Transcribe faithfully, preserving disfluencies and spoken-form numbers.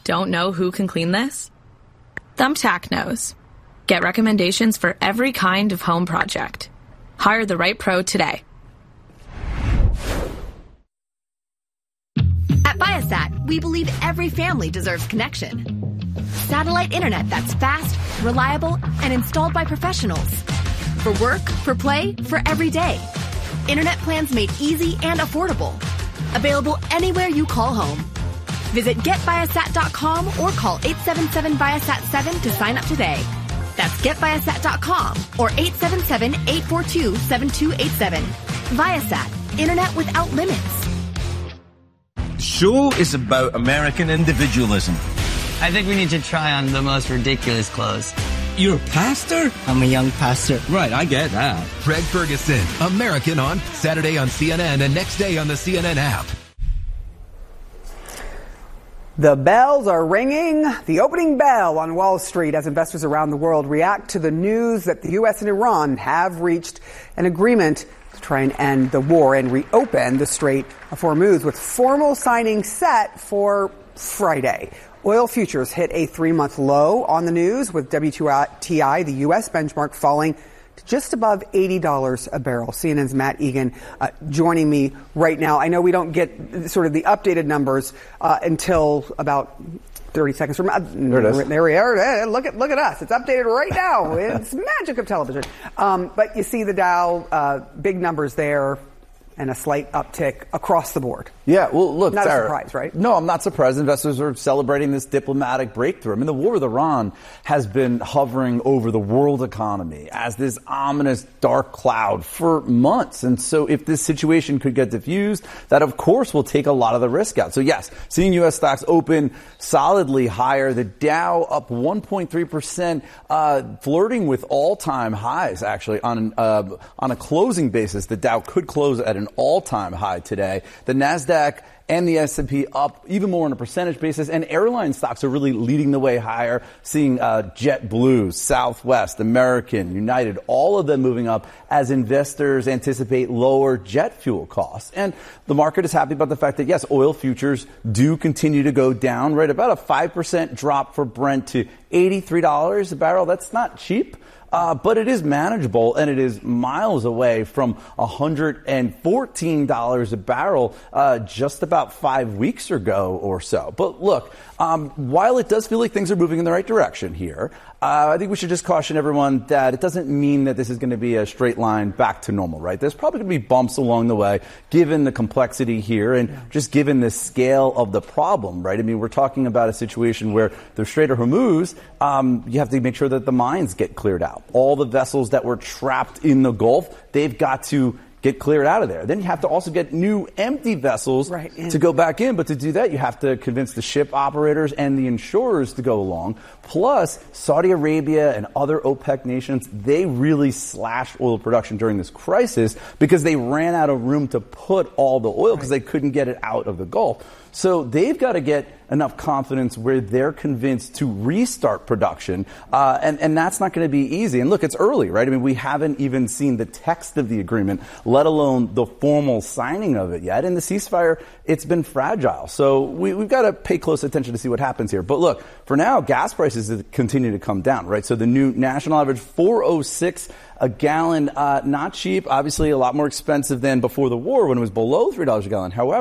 Don't know who can clean this? Thumbtack knows. Get recommendations for every kind of home project. Hire the right pro today. At Viasat, we believe every family deserves connection. Satellite internet that's fast, reliable, and installed by professionals. For work, for play, for every day. Internet plans made easy and affordable. Available anywhere you call home. Visit get viasat dot com or call eight seven seven Viasat seven to sign up today. That's get viasat dot com or eight seven seven, eight four two, seven two eight seven. Viasat, internet without limits. Show is about American individualism. I think we need to try on the most ridiculous clothes. You're a pastor? I'm a young pastor. Right, I get that. Craig Ferguson, American on Saturday on C N N and next day on the C N N app. The bells are ringing, the opening bell on Wall Street as investors around the world react to the news that the U S and Iran have reached an agreement to try and end the war and reopen the Strait of Hormuz, with formal signing set for Friday. Oil futures hit a three-month low on the news, with W T I, the U S benchmark, falling to just above eighty dollars a barrel. C N N's Matt Egan uh, joining me right now. I know we don't get sort of the updated numbers uh, until about thirty seconds from now. There it is. There we are. Look at, look at us. It's updated right now. It's magic of television. Um, but you see the Dow, uh, big numbers there, and a slight uptick across the board. Yeah, well, look, not Sarah, a surprise, right? No, I'm not surprised. Investors are celebrating this diplomatic breakthrough. I mean, the war with Iran has been hovering over the world economy as this ominous dark cloud for months. And so if this situation could get diffused, that, of course, will take a lot of the risk out. So, yes, seeing U S stocks open solidly higher, the Dow up one point three percent, uh, flirting with all-time highs, actually, on, uh, on a closing basis. The Dow could close at an all-time high today. The NASDAQ and the S and P up even more on a percentage basis, and airline stocks are really leading the way higher, seeing uh, JetBlue, Southwest, American, United, all of them moving up as investors anticipate lower jet fuel costs. And the market is happy about the fact that, yes, oil futures do continue to go down, right? About a five percent drop for Brent to eighty-three dollars a barrel. That's not cheap. Uh, but it is manageable, and it is miles away from one hundred fourteen dollars a barrel uh, just about five weeks ago or so. But look, um, while it does feel like things are moving in the right direction here, uh, I think we should just caution everyone that it doesn't mean that this is going to be a straight line back to normal, right? There's probably going to be bumps along the way, given the complexity here and just given the scale of the problem, right? I mean, we're talking about a situation where the Strait of Hormuz, um, you have to make sure that the mines get cleared out. All the vessels that were trapped in the Gulf, they've got to get cleared out of there. Then you have to also get new empty vessels right to go back in. But to do that, you have to convince the ship operators and the insurers to go along. Plus, Saudi Arabia and other OPEC nations, they really slashed oil production during this crisis because they ran out of room to put all the oil because right. they couldn't get it out of the Gulf. So they've got to get enough confidence where they're convinced to restart production. Uh, and, and that's not going to be easy. And look, it's early, right? I mean, we haven't even seen the text of the agreement, let alone the formal signing of it yet. And the ceasefire, it's been fragile. So we, we've got to pay close attention to see what happens here. But look, for now, gas prices continue to come down, right? So the new national average, four oh six a gallon, uh, not cheap, obviously a lot more expensive than before the war when it was below three dollars a gallon. However,